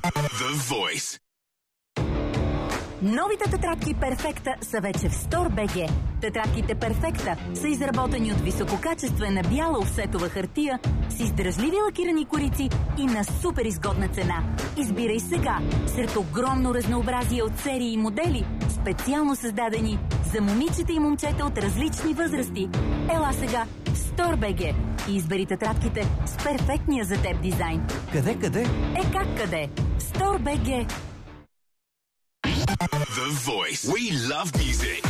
The Voice. Новите тетрадки Перфекта са вече в Store.bg. Тетрадките Перфекта са изработени от висококачествена бяла офсетова хартия с издръжливи лакирани корици и на супер изгодна цена. Избирай сега сред огромно разнообразие от серии и модели, специално създадени за момичета и момчета от различни възрасти. Ела сега в Store.bg и избери тетрадките с перфектния за теб дизайн. Къде? Как къде? Store.bg. The Voice. We love music.